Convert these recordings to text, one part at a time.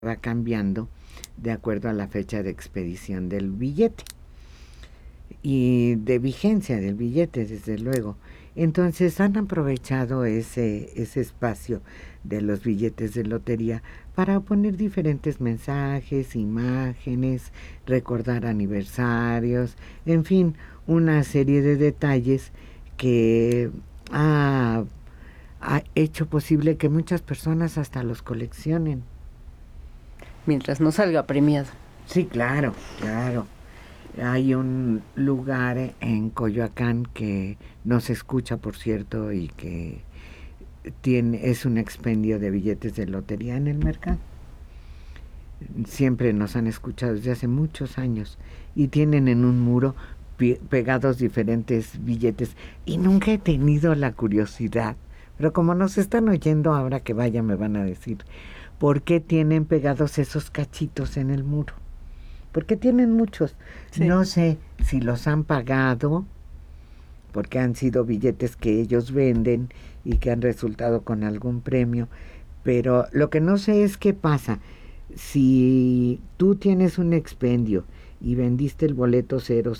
va cambiando de acuerdo a la fecha de expedición del billete y de vigencia del billete, desde luego. Entonces han aprovechado ese espacio de los billetes de lotería para poner diferentes mensajes, imágenes, recordar aniversarios, en fin, una serie de detalles que ha hecho posible que muchas personas hasta los coleccionen. Mientras no salga premiado. Sí, claro, claro. Hay un lugar en Coyoacán que no se escucha, por cierto, y que es un expendio de billetes de lotería en el mercado. Siempre nos han escuchado desde hace muchos años y tienen en un muro pegados diferentes billetes y nunca he tenido la curiosidad, pero como nos están oyendo ahora que vaya me van a decir por qué tienen pegados esos cachitos en el muro. Porque tienen muchos. Sí. No sé si los han pagado, porque han sido billetes que ellos venden y que han resultado con algún premio, pero lo que no sé es qué pasa. Si tú tienes un expendio y vendiste el boleto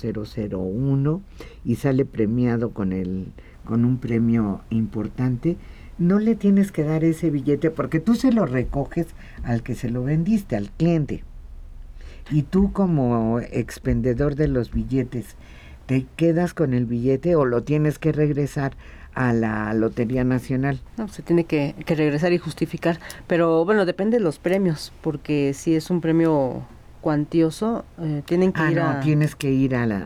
0001 y sale premiado con un premio importante, no le tienes que dar ese billete porque tú se lo recoges al que se lo vendiste, al cliente. Y tú como expendedor de los billetes, ¿te quedas con el billete o lo tienes que regresar a la Lotería Nacional? No, se tiene que regresar y justificar, pero bueno, depende de los premios, porque si es un premio cuantioso, tienen que ir tienes que ir hasta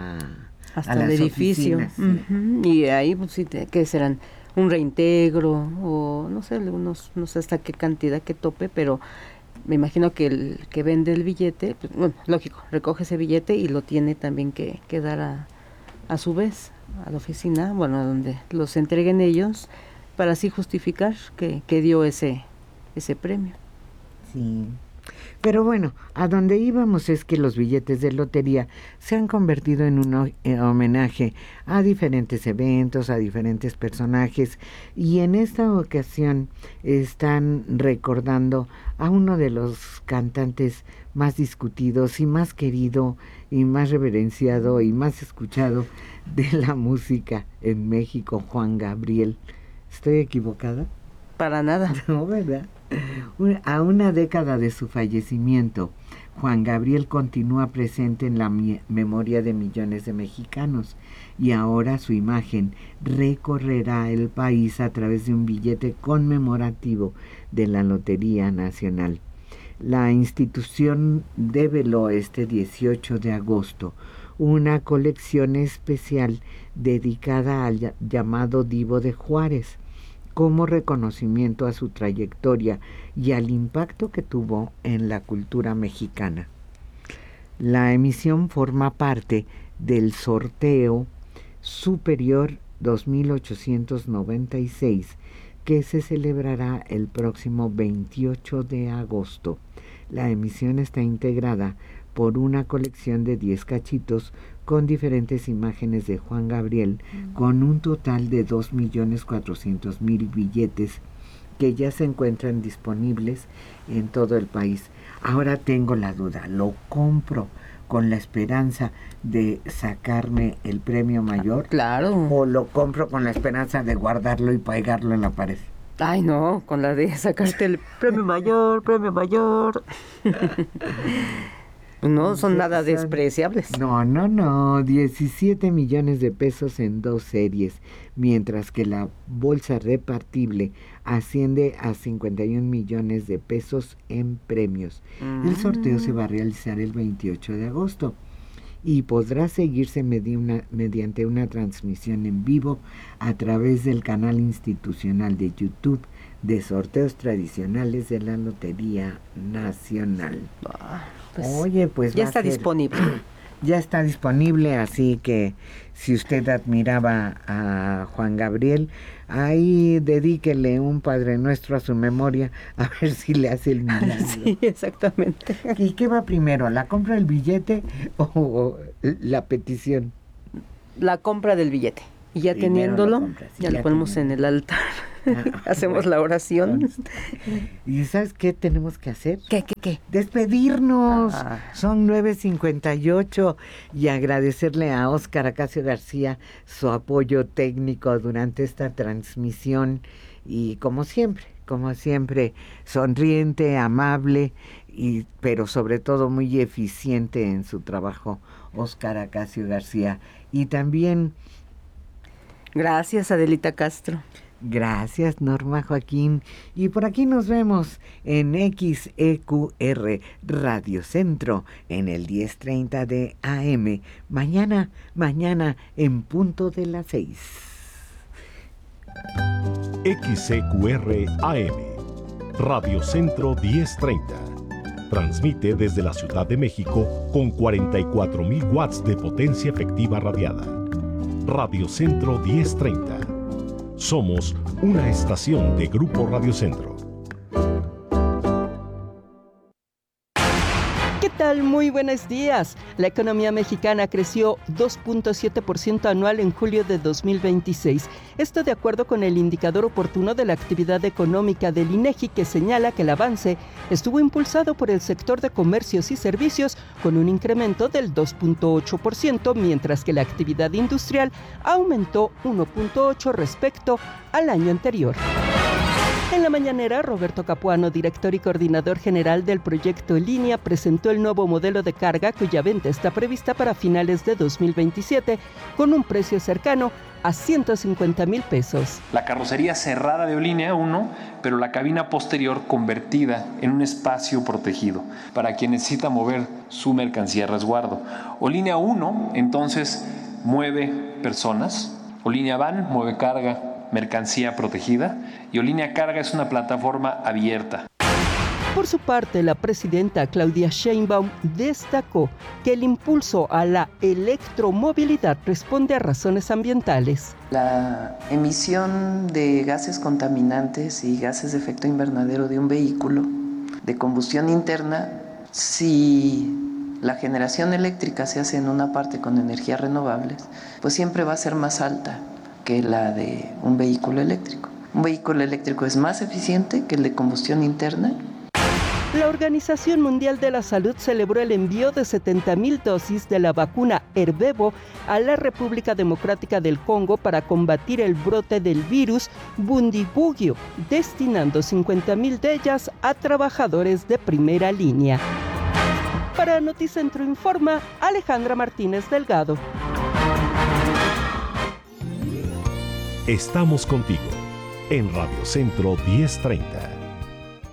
el edificio. Uh-huh. Y ahí, pues, sí, ¿qué serán? Un reintegro o no sé, algunos, no sé hasta qué cantidad, qué tope, pero me imagino que el que vende el billete, pues, bueno, lógico, recoge ese billete y lo tiene también que dar a su vez a la oficina, bueno, donde los entreguen ellos, para así justificar que dio ese premio. Sí. Pero bueno, a donde íbamos es que los billetes de lotería se han convertido en un homenaje a diferentes eventos, a diferentes personajes, y en esta ocasión están recordando a uno de los cantantes más discutidos y más querido y más reverenciado y más escuchado de la música en México, Juan Gabriel. ¿Estoy equivocada? Para nada. No, ¿verdad? A una década de su fallecimiento, Juan Gabriel continúa presente en la memoria de millones de mexicanos y ahora su imagen recorrerá el país a través de un billete conmemorativo de la Lotería Nacional. La institución develó este 18 de agosto una colección especial dedicada al llamado Divo de Juárez, como reconocimiento a su trayectoria y al impacto que tuvo en la cultura mexicana. La emisión forma parte del sorteo Superior 2896, que se celebrará el próximo 28 de agosto. La emisión está integrada por una colección de 10 cachitos con diferentes imágenes de Juan Gabriel, con un total de 2.400.000 billetes que ya se encuentran disponibles en todo el país. Ahora tengo la duda, ¿lo compro con la esperanza de sacarme el premio mayor? Claro. ¿O lo compro con la esperanza de guardarlo y pegarlo en la pared? Ay, no, con la de sacarte el premio mayor, premio mayor. No son nada despreciables. No, 17 millones de pesos en 2 series, mientras que la bolsa repartible asciende a 51 millones de pesos en premios. El sorteo se va a realizar el 28 de agosto y podrá seguirse mediante una transmisión en vivo a través del canal institucional de YouTube de sorteos tradicionales de la Lotería Nacional. Pues oye, pues ya está disponible. Ya está disponible, así que si usted admiraba a Juan Gabriel, ahí dedíquele un Padre Nuestro a su memoria, a ver si le hace el milagro. Sí, exactamente. ¿Y qué va primero, la compra del billete o la petición? La compra del billete. Y ya teniéndolo, ya lo ponemos en el altar. Hacemos la oración. ¿Y sabes qué tenemos que hacer? ¿Qué? Despedirnos. Son 9:58 y agradecerle a Óscar Acacio García su apoyo técnico durante esta transmisión y como siempre, sonriente, amable, pero sobre todo muy eficiente en su trabajo, Óscar Acacio García. Y también... Gracias, Adelita Castro. Gracias, Norma Joaquín. Y por aquí nos vemos en XEQR Radio Centro en el 10:30 de AM. Mañana en punto de las 6. XEQR AM Radio Centro 1030. Transmite desde la Ciudad de México con 44,000 watts de potencia efectiva radiada. Radio Centro 1030. Somos una estación de Grupo Radio Centro. ¿Qué tal? Muy buenos días. La economía mexicana creció 2.7% anual en julio de 2026. Esto de acuerdo con el indicador oportuno de la actividad económica del INEGI, que señala que el avance estuvo impulsado por el sector de comercios y servicios con un incremento del 2.8%, mientras que la actividad industrial aumentó 1.8% respecto al año anterior. En la mañanera, Roberto Capuano, director y coordinador general del proyecto Línea, presentó el nuevo modelo de carga cuya venta está prevista para finales de 2027 con un precio cercano a 150,000 pesos. La carrocería cerrada de Olínea 1, pero la cabina posterior convertida en un espacio protegido para quien necesita mover su mercancía a resguardo. Olínea 1, entonces, mueve personas. Olínea Van mueve carga, mercancía protegida, y Olínea Carga es una plataforma abierta. Por su parte, la presidenta Claudia Sheinbaum destacó que el impulso a la electromovilidad responde a razones ambientales. La emisión de gases contaminantes y gases de efecto invernadero de un vehículo de combustión interna, si la generación eléctrica se hace en una parte con energías renovables, pues siempre va a ser más alta que la de un vehículo eléctrico. Un vehículo eléctrico es más eficiente que el de combustión interna. La Organización Mundial de la Salud celebró el envío de 70,000 dosis de la vacuna Ervebo a la República Democrática del Congo para combatir el brote del virus Bundibugyo, destinando 50,000 de ellas a trabajadores de primera línea. Para Noticentro Informa, Alejandra Martínez Delgado. Estamos contigo en Radio Centro 1030.